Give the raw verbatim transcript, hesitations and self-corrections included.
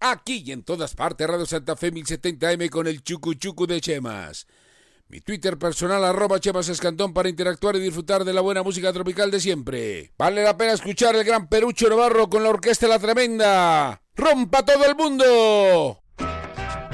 aquí y en todas partes, Radio Santa Fe mil setenta eme con el chucu chucu de Chemas. Mi Twitter personal, arroba Chemas Escantón, para interactuar y disfrutar de la buena música tropical de siempre. Vale la pena escuchar el gran Perucho Navarro con la orquesta La Tremenda. ¡Rompa todo el mundo!